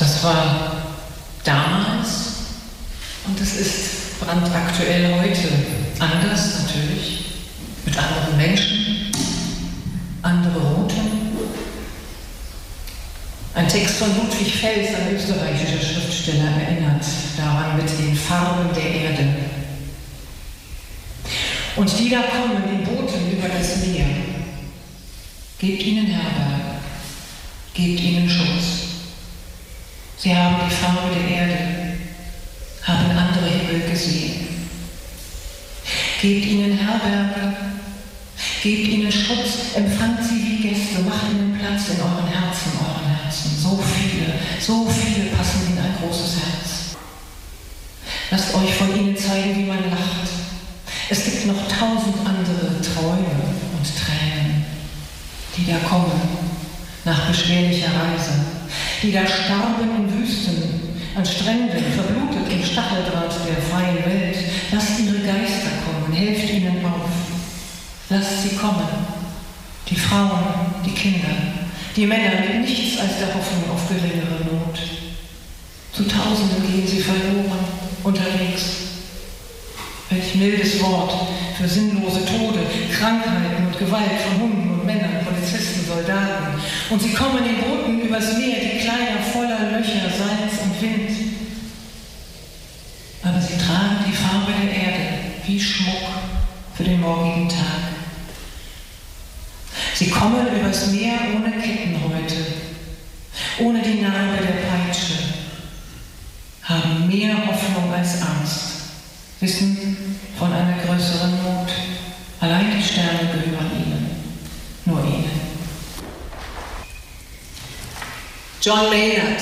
Das war damals und es ist brandaktuell heute. Anders natürlich, mit anderen Menschen, andere Routen. Ein Text von Ludwig Fels, ein österreichischer Schriftsteller, erinnert daran mit den Farben der Erde. Und die da kommen in Booten über das Meer, gebt ihnen Herberge, gebt ihnen Schutz. Sie haben die Farbe der Erde, haben andere Himmel gesehen. Gebt ihnen Herberge, gebt ihnen Schutz, empfangt sie wie Gäste, macht ihnen Platz in euren Herzen, So viele passen in ein großes Herz. Lasst euch von ihnen zeigen, wie man lacht. Es gibt noch 1000 andere Träume und Tränen, die da kommen, nach beschwerlicher Reise, die da starben in Wüsten, an Stränden, verblutet im Stacheldraht der freien Welt. Lasst ihre Geister kommen, helft ihnen auf. Lasst sie kommen, die Frauen, die Kinder, die Männer mit nichts als der Hoffnung auf geringere Not. Zu Tausenden gehen sie verloren, unterwegs. Welch mildes Wort für sinnlose Tode, Krankheiten und Gewalt von Hunden und Männern, Polizisten, Soldaten. Und sie kommen in Booten übers Meer, die Kleider voller Löcher, Salz und Wind. Aber sie tragen die Farbe der Erde wie Schmuck für den morgigen Tag. Sie kommen übers Meer ohne Kettenhäute, ohne die Narbe der Peitsche, haben mehr Hoffnung als Angst, wissen von einer größeren Not. Allein die Sterne gehören ihnen, nur ihnen. John Maynard.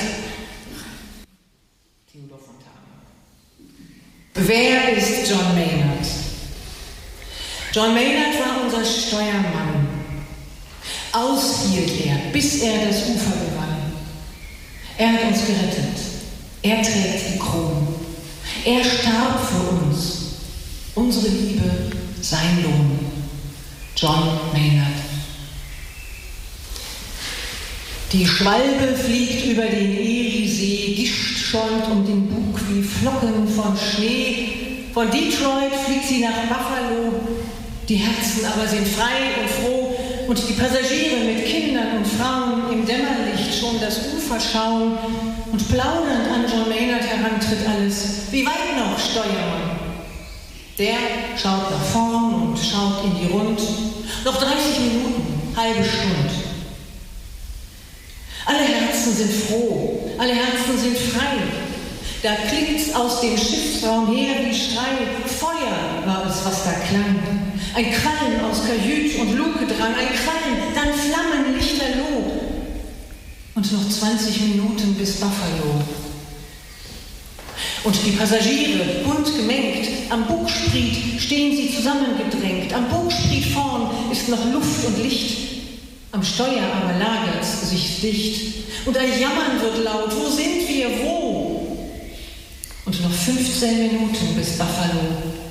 Theodor Fontane. Wer ist John Maynard? John Maynard war unser Steuermann. Aushielt er, bis er das Ufer gewann. Er hat uns gerettet. Er trägt die Krone. Er starb für uns. Unsere Liebe, sein Lohn. John Maynard. Die Schwalbe fliegt über den Eriesee, Gischt schäumt um den Bug wie Flocken von Schnee. Von Detroit fliegt sie nach Buffalo. Die Herzen aber sind frei und froh. Und die Passagiere mit Kindern und Frauen im Dämmerlicht schon das Ufer schauen und plaudernd an John Maynard herantritt alles. Wie weit noch, Steuermann? Der schaut nach vorn und schaut in die Rund. Noch 30 Minuten, halbe Stunde. Alle Herzen sind froh, alle Herzen sind frei. Da klingt's aus dem Schiffsraum her wie Schrei. Feuer war es, was da klang. Ein Qualm aus Kajüt und Luke drang, ein Qualm, dann Flammen, lichterloh. Und noch 20 Minuten bis Buffalo. Und die Passagiere, bunt gemengt, am Bugspriet stehen sie zusammengedrängt. Am Bugspriet vorn ist noch Luft und Licht. Am Steuer aber lagert's sich dicht. Und ein Jammern wird laut, wo sind wir, wo? Und noch 15 Minuten bis Buffalo.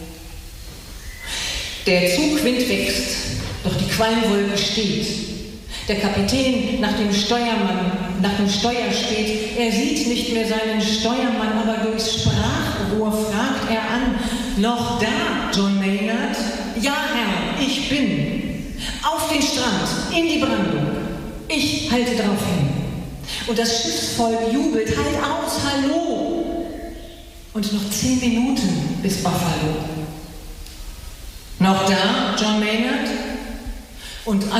Der Zugwind wächst, doch die Qualmwolke steht. Der Kapitän nach dem Steuer steht. Er sieht nicht mehr seinen Steuermann, aber durchs Sprachrohr fragt er an: Noch da, John Maynard? Ja, Herr, ich bin. Auf den Strand, in die Brandung. Ich halte drauf hin. Und das Schiffsvolk jubelt: Halt aus, hallo! Und noch 10 Minuten bis Buffalo. Noch da, John Maynard? Und